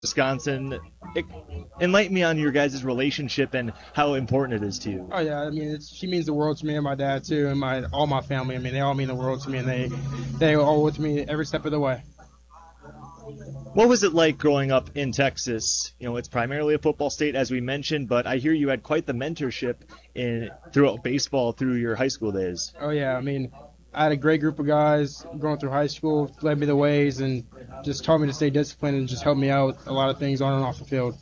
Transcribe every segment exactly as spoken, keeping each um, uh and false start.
Wisconsin. It, enlighten me on your guys' relationship and how important it is to you. Oh yeah, I mean it's, she means the world to me and my dad too, and my all my family. I mean they all mean the world to me, and they they are all with me every step of the way. What was it like growing up in Texas? You know, it's primarily a football state, as we mentioned, but I hear you had quite the mentorship in throughout baseball through your high school days. Oh yeah, I mean I had a great group of guys going through high school, led me the ways, and just taught me to stay disciplined and just helped me out a lot of things on and off the field.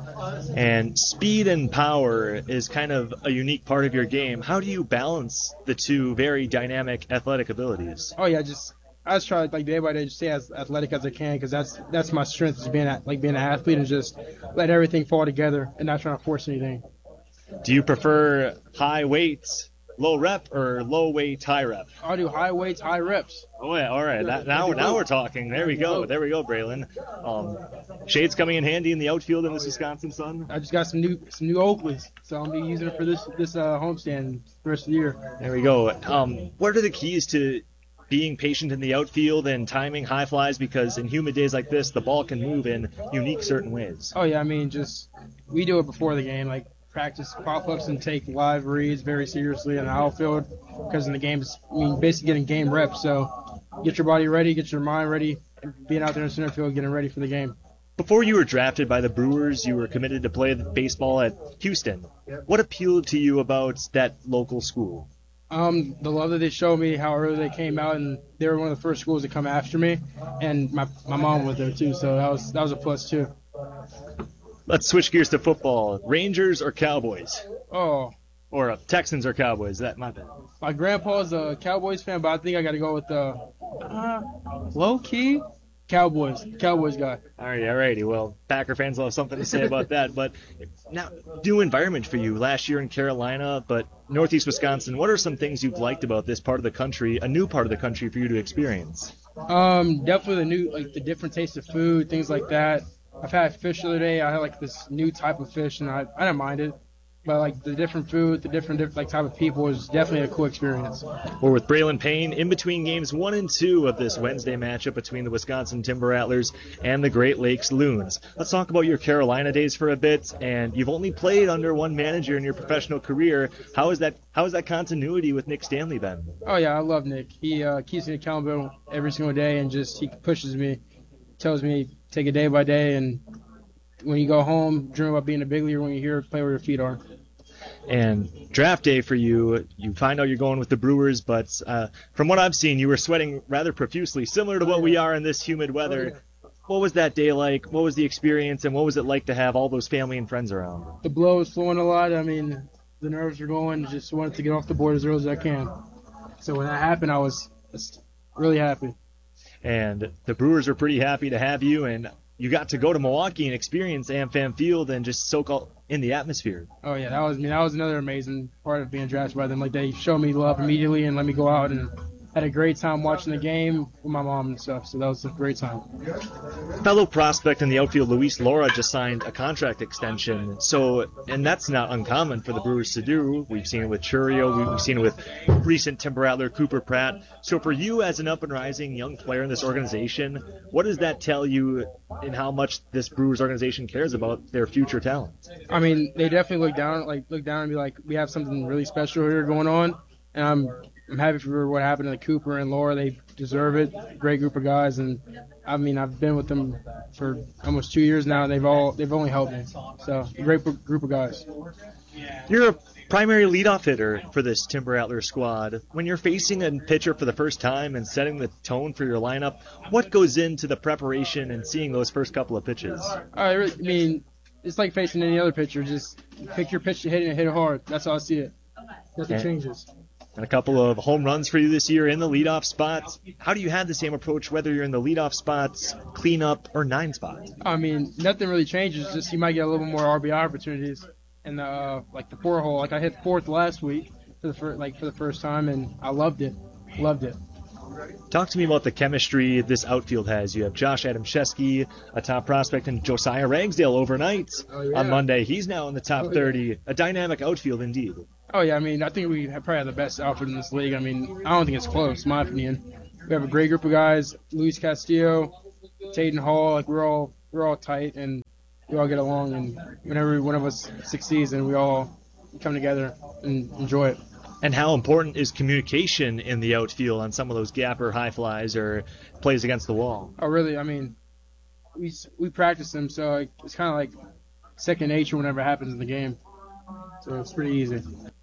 And speed and power is kind of a unique part of your game. How do you balance the two very dynamic athletic abilities? Oh yeah, just I just try like day by day to stay as athletic as I can, because that's that's my strength, is being at, like being an athlete, and just let everything fall together and not trying to force anything. Do you prefer high weights, low rep, or low weight, high rep? I'll do high weights, high reps. Oh yeah, all right. That, now, now we're talking. There we go. There we go, Braylon. Um, shades coming in handy in the outfield in this Wisconsin sun. I just got some new some new Oakleys, so I'll be using it for this this uh, homestand the rest of the year. There we go. Um, what are the keys to being patient in the outfield and timing high flies? Because in humid days like this, the ball can move in unique certain ways. Oh yeah, I mean just we do it before the game, like practice pop-ups and take live reads very seriously in the outfield, because in the game, it's, I mean, basically getting game reps. So get your body ready, get your mind ready, and being out there in center field, getting ready for the game. Before you were drafted by the Brewers, you were committed to play baseball at Houston. What appealed to you about that local school? Um, the love that they showed me, how early they came out, and they were one of the first schools to come after me, and my my mom was there too, so that was that was a plus too. Let's switch gears to football. Rangers or Cowboys? Oh. Or uh, Texans or Cowboys? That my bad. My grandpa's a Cowboys fan, but I think I got to go with the uh, low key Cowboys. Cowboys guy. All right, all righty. Well, Packer fans will have something to say about that. But now, new environment for you. Last year in Carolina, but Northeast Wisconsin. What are some things you've liked about this part of the country? A new part of the country for you to experience? Um, definitely the new, like the different taste of food, things like that. I've had fish the other day. I had like this new type of fish, and I I didn't mind it. But like the different food, the different, different like type of people was definitely a cool experience. We're with Braylon Payne in between games one and two of this Wednesday matchup between the Wisconsin Timber Rattlers and the Great Lakes Loons. Let's talk about your Carolina days for a bit. And you've only played under one manager in your professional career. How is that? How is that continuity with Nick Stanley been? Oh yeah, I love Nick. He uh, keeps me accountable every single day, and just he pushes me, tells me take it day by day, and when you go home, dream about being a big leaguer. When you hear play where your feet are. And draft day for you, you find out you're going with the Brewers, but uh, from what I've seen, you were sweating rather profusely, similar to what we are in this humid weather. What was that day like? What was the experience, and what was it like to have all those family and friends around? The blood was flowing a lot. I mean, the nerves were going. Just wanted to get off the board as early as I can. So when that happened, I was really happy. And the Brewers are pretty happy to have you, and you got to go to Milwaukee and experience AmFam Field and just soak all in the atmosphere. Oh yeah, that was I mean, that was another amazing part of being drafted by them. Like they showed me love immediately and let me go out, and had a great time watching the game with my mom and stuff. So that was a great time. Fellow prospect in the outfield, Luis Laura, just signed a contract extension. So, and that's not uncommon for the Brewers to do. We've seen it with Churio. We've seen it with recent Timber Rattler Cooper Pratt. So for you as an up-and-rising young player in this organization, what does that tell you in how much this Brewers organization cares about their future talent? I mean, they definitely look down, like look down and be like, we have something really special here going on, and I'm I'm happy for what happened to Cooper and Laura. They deserve it. Great group of guys, and I mean, I've been with them for almost two years now, and they've all they've only helped me. So, a great group of guys. You're a primary leadoff hitter for this Timber Rattler squad. When you're facing a pitcher for the first time and setting the tone for your lineup, what goes into the preparation and seeing those first couple of pitches? I, really, I mean, it's like facing any other pitcher. Just pick your pitch to hit it and hit it hard. That's how I see it. Nothing and, changes. And a couple of home runs for you this year in the leadoff spots. How do you have the same approach whether you're in the leadoff spots, cleanup, or nine spots? I mean, nothing really changes. Just you might get a little more R B I opportunities in the uh, like the four hole. Like I hit fourth last week for the first, like for the first time, and I loved it. Loved it. Talk to me about the chemistry this outfield has. You have Josh Adamczewski, a top prospect, and Josiah Ragsdale overnight oh, yeah. on Monday. He's now in the top oh, yeah. thirty. A dynamic outfield indeed. Oh, yeah, I mean, I think we have probably have the best outfit in this league. I mean, I don't think it's close, in my opinion. We have a great group of guys, Luis Castillo, Tayden Hall. Like, we're all we're all tight and we all get along. And whenever one of us succeeds, and we all come together and enjoy it. And how important is communication in the outfield on some of those gap or high flies or plays against the wall? Oh, really? I mean, we we practice them, so it's kind of like second nature whenever it happens in the game. So it's pretty easy.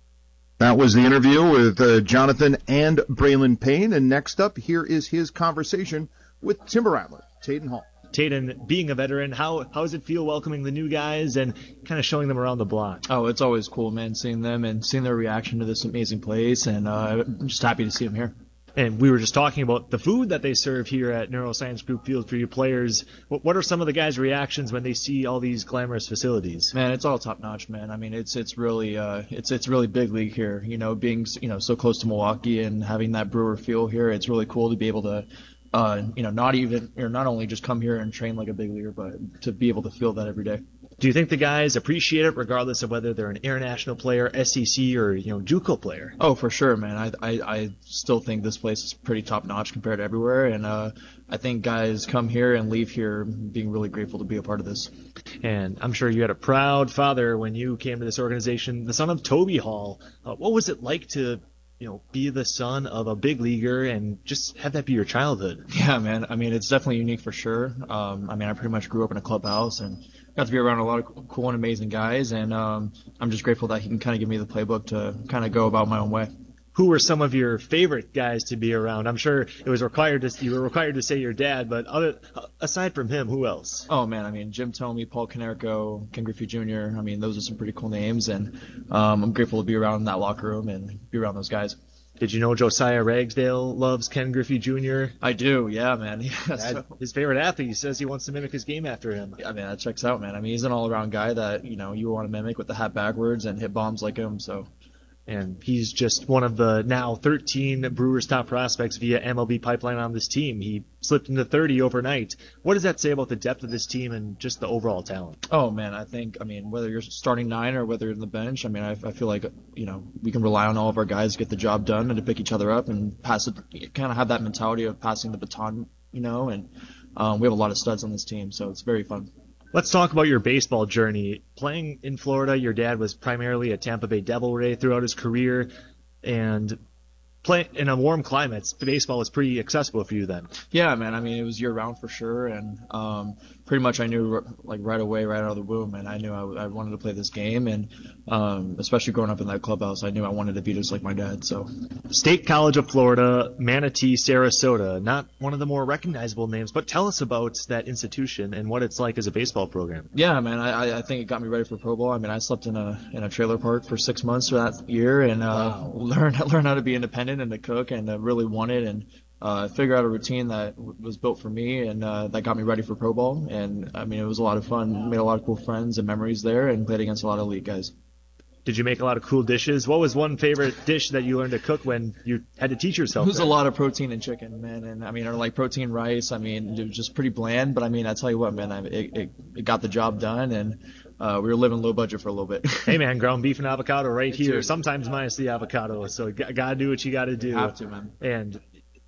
That was the interview with uh, Jonathan and Braylon Payne. And next up, here is his conversation with Timber Rattler, Tayden Hall. Tayden, being a veteran, how how does it feel welcoming the new guys and kind of showing them around the block? Oh, it's always cool, man, seeing them and seeing their reaction to this amazing place, and uh, I'm just happy to see them here. And we were just talking about the food that they serve here at Neuroscience Group Field for you players. What, what are some of the guys' reactions when they see all these glamorous facilities? Man, it's all top notch, man. I mean, it's it's really uh, it's it's really big league here. You know, being you know so close to Milwaukee and having that Brewer feel here, it's really cool to be able to. Uh, you know, not even, or not only just come here and train like a big leaguer, but to be able to feel that every day. Do you think the guys appreciate it, regardless of whether they're an international player, S E C, or you know, JUCO player? Oh, for sure, man. I I, I still think this place is pretty top notch compared to everywhere, and uh, I think guys come here and leave here being really grateful to be a part of this. And I'm sure you had a proud father when you came to this organization, the son of Toby Hall. Uh, what was it like to you know, be the son of a big leaguer and just have that be your childhood? Yeah, man. I mean, it's definitely unique for sure. Um, I mean, I pretty much grew up in a clubhouse and got to be around a lot of cool and amazing guys. And um, I'm just grateful that he can kind of give me the playbook to kind of go about my own way. Who were some of your favorite guys to be around? I'm sure it was required to you were required to say your dad, but other, aside from him, who else? Oh man, I mean Jim Thome, Paul Konerko, Ken Griffey Junior I mean, those are some pretty cool names, and um, I'm grateful to be around that locker room and be around those guys. Did you know Josiah Ragsdale loves Ken Griffey Junior? I do, yeah, man. Yeah, so. His favorite athlete. He says he wants to mimic his game after him. Yeah, I mean, that checks out, man. I mean, he's an all-around guy that, you know, you want to mimic with the hat backwards and hit bombs like him, so. And he's just one of the now thirteen Brewers top prospects via M L B pipeline on this team. He slipped into thirty overnight. What does that say about the depth of this team and just the overall talent? Oh, man, I think, I mean, whether you're starting nine or whether you're in the bench, I mean, I, I feel like, you know, we can rely on all of our guys to get the job done and to pick each other up and pass it, kind of have that mentality of passing the baton, you know, and um, we have a lot of studs on this team, so it's very fun. Let's talk about your baseball journey. Playing in Florida, your dad was primarily a Tampa Bay Devil Ray throughout his career, and play in a warm climate, baseball was pretty accessible for you then. Yeah, man. I mean, it was year round for sure, and um, pretty much I knew like right away, right out of the womb, and I knew I, I wanted to play this game, and um, especially growing up in that clubhouse, I knew I wanted to be just like my dad. So, State College of Florida, Manatee, Sarasota, not one of the more recognizable names, but tell us about that institution and what it's like as a baseball program. Yeah, man. I, I think it got me ready for pro ball. I mean, I slept in a in a trailer park for six months for that year, and uh, wow. learned learned how to be independent and to cook and to really want it and uh, figure out a routine that w- was built for me and uh, that got me ready for pro ball. And I mean, it was a lot of fun. Made a lot of cool friends and memories there and played against a lot of elite guys. Did you make a lot of cool dishes? What was one favorite dish that you learned to cook when you had to teach yourself? It was that? a lot of protein and chicken, man. And I mean, or like protein rice. I mean, it was just pretty bland. But I mean, I tell you what, man, I, it, it, it got the job done. And uh, we were living low budget for a little bit. Hey, man, ground beef and avocado right Me here. too. Sometimes minus the avocado. So you got to do what you got to do. You have to, man. And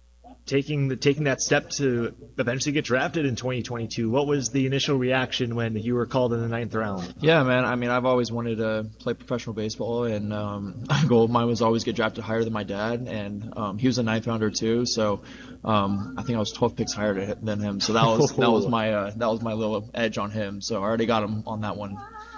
taking the taking that step to eventually get drafted in twenty twenty-two, what was the initial reaction when you were called in the ninth round? Yeah, man. I mean, I've always wanted to play professional baseball, and um, my goal of mine was always get drafted higher than my dad, and um, he was a ninth rounder too. So um, I think I was twelve picks higher than him. So that was that was my uh, that was my little edge on him. So I already got him on that one.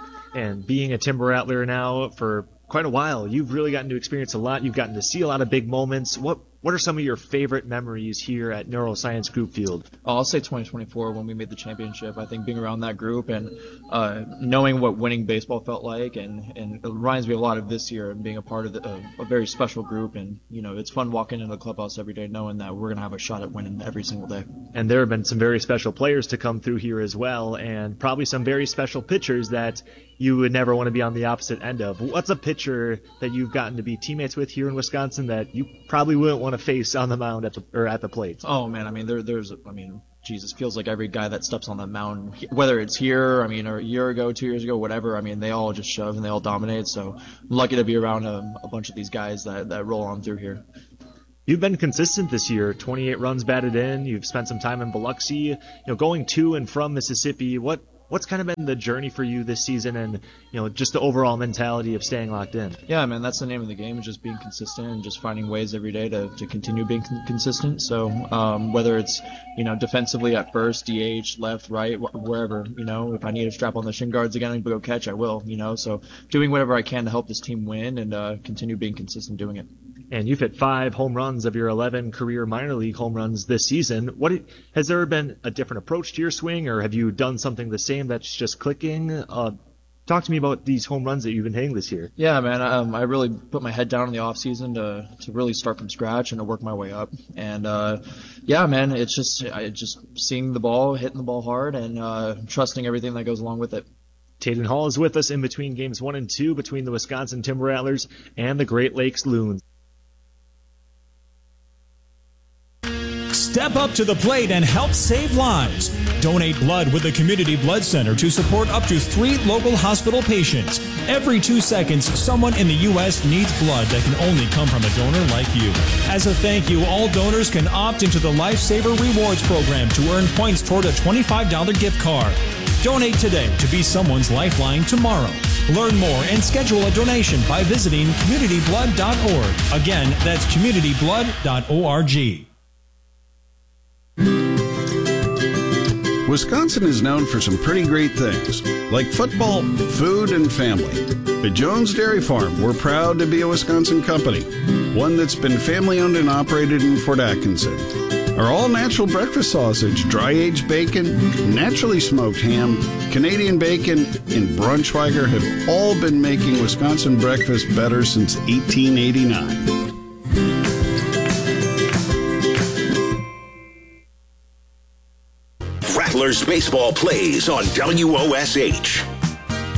And being a Timber Rattler now for quite a while, you've really gotten to experience a lot. You've gotten to see a lot of big moments. What What are some of your favorite memories here at Neuroscience Group Field? Oh, I'll say twenty twenty-four when we made the championship. I think being around that group and uh, knowing what winning baseball felt like, and, and it reminds me a lot of this year and being a part of the, uh, a very special group. And, you know, it's fun walking into the clubhouse every day knowing that we're going to have a shot at winning every single day. And there have been some very special players to come through here as well, and probably some very special pitchers that you would never want to be on the opposite end of. What's a pitcher that you've gotten to be teammates with here in Wisconsin that you probably wouldn't want to face on the mound at the or at the plate? Oh man, I mean there there's I mean Jesus feels like every guy that steps on that mound, whether it's here, I mean, or a year ago, two years ago, whatever. I mean, they all just shove and they all dominate. So I'm lucky to be around a, a bunch of these guys that that roll on through here. You've been consistent this year, twenty-eight runs batted in. You've spent some time in Biloxi, you know, going to and from Mississippi. What what's kind of been the journey for you this season, and you know, just the overall mentality of staying locked in? Yeah, man, that's the name of the game, is just being consistent and just finding ways every day to, to continue being con- consistent. So um, whether it's, you know, defensively at first, D H, left, right, wh- wherever, you know, if I need to strap on the shin guards again and go catch, I will, you know. So doing whatever I can to help this team win and uh, continue being consistent doing it. And you've hit five home runs of your eleven career minor league home runs this season. What has there been a different approach to your swing, or have you done something the same that's just clicking? Uh, talk to me about these home runs that you've been hitting this year. Yeah, man, um, I really put my head down in the off season to to really start from scratch and to work my way up. And uh, yeah, man, it's just I just seeing the ball, hitting the ball hard, and uh, trusting everything that goes along with it. Tayden Hall is with us in between games one and two between the Wisconsin Timber Rattlers and the Great Lakes Loons. Step up to the plate and help save lives. Donate blood with the Community Blood Center to support up to three local hospital patients. Every two seconds, someone in the U S needs blood that can only come from a donor like you. As a thank you, all donors can opt into the Lifesaver Rewards program to earn points toward a twenty-five dollars gift card. Donate today to be someone's lifeline tomorrow. Learn more and schedule a donation by visiting community blood dot org. Again, that's community blood dot org. Wisconsin is known for some pretty great things, like football, food, and family. At Jones Dairy Farm, we're proud to be a Wisconsin company, one that's been family-owned and operated in Fort Atkinson. Our all-natural breakfast sausage, dry-aged bacon, naturally smoked ham, Canadian bacon, and Braunschweiger have all been making Wisconsin breakfast better since eighteen eighty-nine. Rattlers baseball plays on W O S H.